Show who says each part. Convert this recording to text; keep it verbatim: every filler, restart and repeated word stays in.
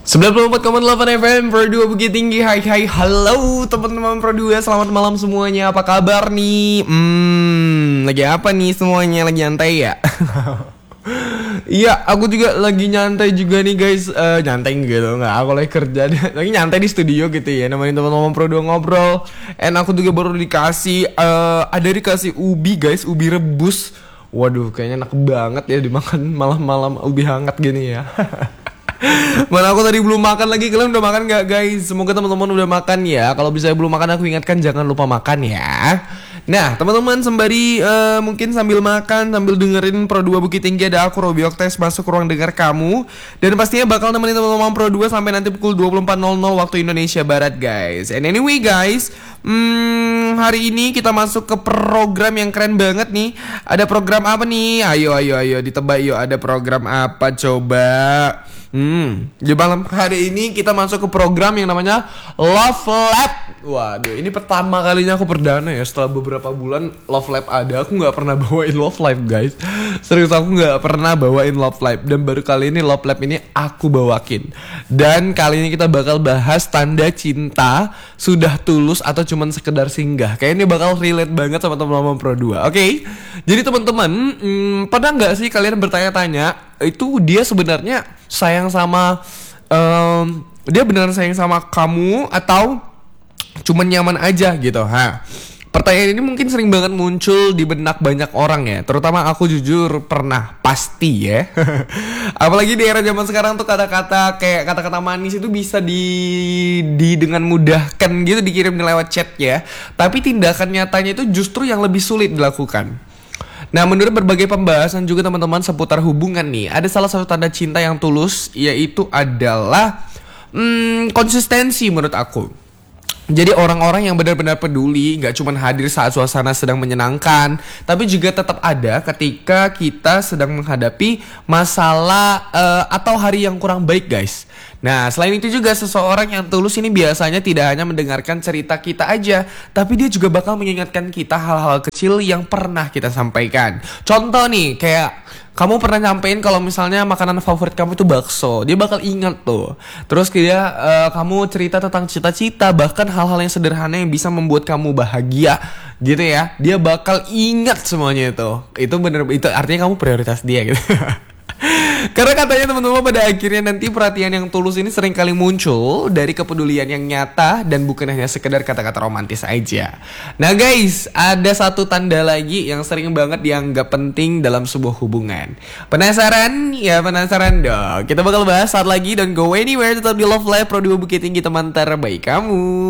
Speaker 1: sembilan puluh empat koma delapan F M Pro dua Bukit Tinggi. Hai hai, halo teman-teman Pro dua, selamat malam semuanya. Apa kabar nih? Hmm, lagi apa nih semuanya? Lagi nyantai ya? Iya, aku juga lagi nyantai juga nih guys. uh, Nyantai gitu, nggak, aku lagi kerja. Lagi nyantai di studio gitu ya, namanya teman-teman Pro dua ngobrol. And aku juga baru dikasih uh, Ada dikasih ubi guys, ubi rebus. Waduh, kayaknya enak banget ya dimakan malam-malam ubi hangat gini ya. Mana aku tadi belum makan lagi. Kalian udah makan gak guys? Semoga teman-teman udah makan ya. Kalau bisa belum makan, aku ingatkan jangan lupa makan ya. Nah teman-teman, sembari uh, mungkin sambil makan, sambil dengerin Pro dua Bukit Tinggi, ada aku Robi Oktes masuk ruang dengar kamu. Dan pastinya bakal nemenin teman-teman Pro dua sampai nanti pukul dua puluh empat nol nol waktu Indonesia Barat guys. And anyway guys, hmm, hari ini kita masuk ke program yang keren banget nih. Ada program apa nih? Ayo ayo ayo ditebak yuk, ada program apa coba? Hmm, di malam hari ini kita masuk ke program yang namanya Love Lab. Waduh, ini pertama kalinya aku perdana ya. Setelah beberapa bulan Love Lab ada, aku gak pernah bawain Love Live guys. Serius, aku gak pernah bawain Love Live. Dan baru kali ini Love Lab ini aku bawakin. Dan kali ini kita bakal bahas tanda cinta sudah tulus atau cuman sekedar singgah. Kayaknya ini bakal relate banget sama teman-teman Pro dua. Oke, okay? Jadi teman-teman, hmm, pernah gak sih kalian bertanya-tanya, itu dia sebenarnya sayang sama um, dia beneran sayang sama kamu atau cuman nyaman aja gitu? Ha, pertanyaan ini mungkin sering banget muncul di benak banyak orang ya. Terutama aku jujur pernah, pasti ya. Apalagi di era zaman sekarang tuh kata-kata kayak kata-kata manis itu bisa di, di dengan mudahkan gitu dikirim lewat chat ya. Tapi tindakan nyatanya itu justru yang lebih sulit dilakukan. Nah, menurut berbagai pembahasan juga teman-teman seputar hubungan nih, ada salah satu tanda cinta yang tulus, yaitu adalah hmm, konsistensi menurut aku. Jadi orang-orang yang benar-benar peduli, gak cuma hadir saat suasana sedang menyenangkan, tapi juga tetap ada ketika kita sedang menghadapi masalah uh, atau hari yang kurang baik guys. Nah, selain itu juga seseorang yang tulus ini biasanya tidak hanya mendengarkan cerita kita aja, tapi dia juga bakal mengingatkan kita hal-hal kecil yang pernah kita sampaikan. Contoh nih, kayak kamu pernah nyampein kalau misalnya makanan favorit kamu itu bakso, dia bakal ingat tuh. Terus dia uh, kamu cerita tentang cita-cita, bahkan hal-hal yang sederhana yang bisa membuat kamu bahagia gitu ya, dia bakal ingat semuanya itu. Itu bener, itu artinya kamu prioritas dia gitu. Karena katanya teman-teman, pada akhirnya nanti perhatian yang tulus ini sering kali muncul dari kepedulian yang nyata dan bukan hanya sekedar kata-kata romantis aja. Nah guys, ada satu tanda lagi yang sering banget dianggap penting dalam sebuah hubungan. Penasaran? Ya penasaran dong. Kita bakal bahas saat lagi. Don't go anywhere, tetap di Love Live Pro dua Bukit Tinggi, teman terbaik kamu.